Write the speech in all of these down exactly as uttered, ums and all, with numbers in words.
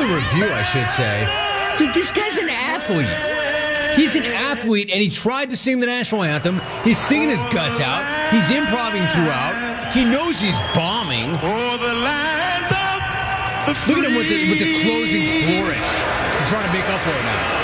a review, I should say. Dude, this guy's an athlete. He's an athlete, and he tried to sing the national anthem. He's singing his guts out. He's improvising throughout. He knows he's bombing. Look at him with the, with the closing flourish to try to make up for it now.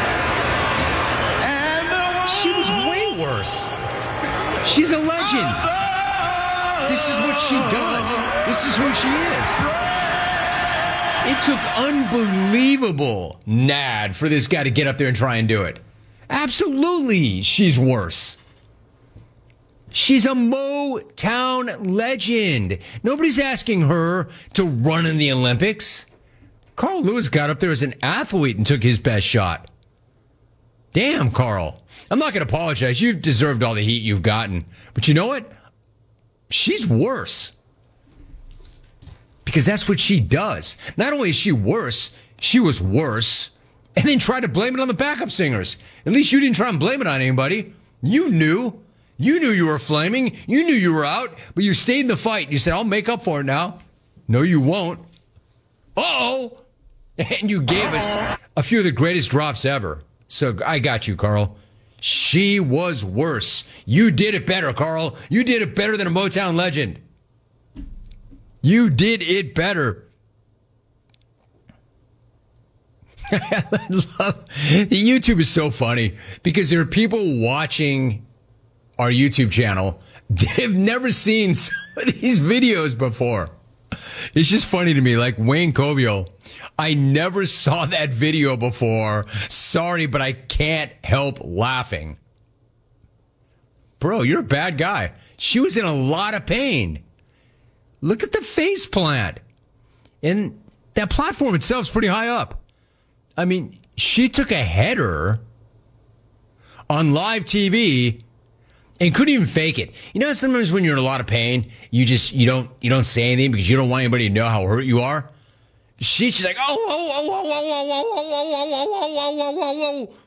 She was way worse. She's a legend. This is what she does. This is who she is. It took unbelievable nad for this guy to get up there and try and do it. Absolutely, she's worse. She's a Motown legend. Nobody's asking her to run in the Olympics. Carl Lewis got up there as an athlete and took his best shot. Damn, Carl. I'm not going to apologize. You've deserved all the heat you've gotten. But you know what? She's worse. Because that's what she does. Not only is she worse, she was worse. And then tried to blame it on the backup singers. At least you didn't try and blame it on anybody. You knew. You knew you were flaming. You knew you were out. But you stayed in the fight. You said, I'll make up for it now. No, you won't. Uh-oh. And you gave us a few of the greatest drops ever. So I got you, Carl. She was worse. You did it better, Carl. You did it better than a Motown legend. You did it better. I love YouTube is so funny because there are people watching our YouTube channel that have never seen some of these videos before. It's just funny to me, like Wayne Covial. I never saw that video before. Sorry, but I can't help laughing. Bro, you're a bad guy. She was in a lot of pain. Look at the face plant. And that platform itself is pretty high up. I mean, she took a header on live T V and couldn't even fake it. You know, sometimes when you're in a lot of pain, you just, you don't, you don't say anything because you don't want anybody to know how hurt you are. She, she's like, oh, oh, oh, oh, oh, oh, oh, oh, oh, oh, oh,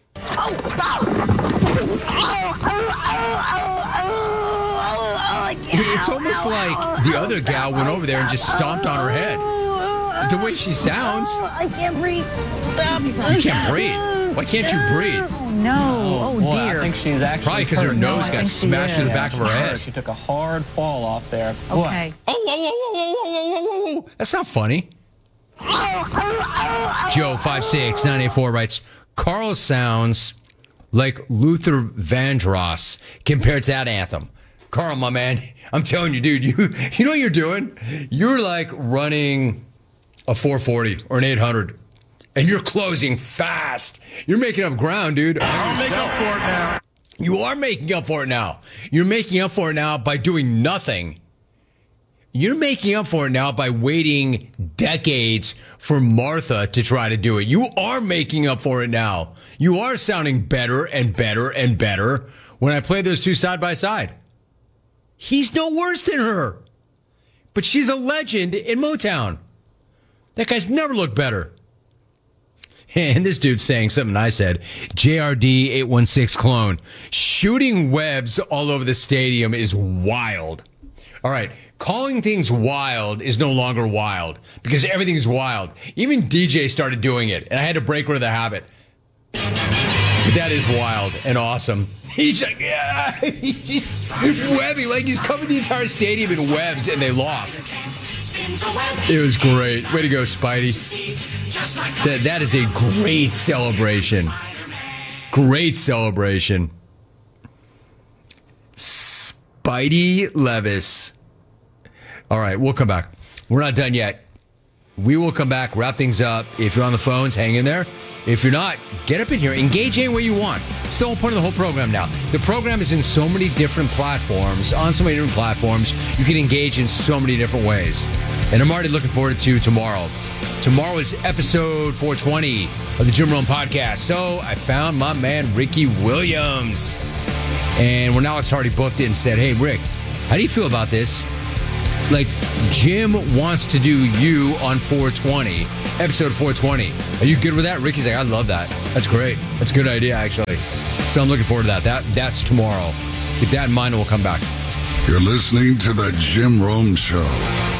oh, oh. It's almost like the other gal went over there and just stomped on her head. The way she sounds. I can't breathe. Stop. You can't breathe. Why can't you breathe? Oh, no. Oh, Boy, dear. I think she's actually probably because her nose No, got smashed in the back of her head. She took a hard fall off there. Okay. Oh, whoa, whoa, whoa, whoa, whoa, whoa, whoa, whoa. That's not funny. Joe five six nine eight four writes, Carl sounds like Luther Vandross compared to that anthem. Carl, my man, I'm telling you, dude, you you know what you're doing? You're like running a four forty or an eight hundred, and you're closing fast. You're making up ground, dude. I'll make up for it now. You are making up for it now. You're making up for it now by doing nothing. You're making up for it now by waiting decades for Martha to try to do it. You are making up for it now. You are sounding better and better and better when I play those two side by side. He's no worse than her. But she's a legend in Motown. That guy's never looked better. And this dude's saying something I said. J R D eight one six clone. Shooting webs all over the stadium is wild. All right. Calling things wild is no longer wild because everything's wild. Even D J started doing it, and I had to break rid of the habit. But that is wild and awesome. He's like, yeah, he's webbing, like he's covered the entire stadium in webs, and they lost. It was great. Way to go, Spidey. That, that is a great celebration. Great celebration. Spidey Levis. All right, we'll come back. We're not done yet. We will come back, wrap things up. If you're on the phones, hang in there. If you're not, get up in here. Engage any way you want. It's the whole point of the whole program now. The program is in so many different platforms, on so many different platforms. You can engage in so many different ways. And I'm already looking forward to tomorrow. Tomorrow is episode four twenty of the Jim Rome Podcast. So I found my man, Ricky Williams. And when Alex Hardy booked it and said, hey, Rick, how do you feel about this? Like, Jim wants to do you on four twenty, episode four twenty. Are you good with that? Ricky's like, I love that. That's great. That's a good idea, actually. So I'm looking forward to that. That That's tomorrow. Keep that in mind and we'll come back. You're listening to The Jim Rome Show.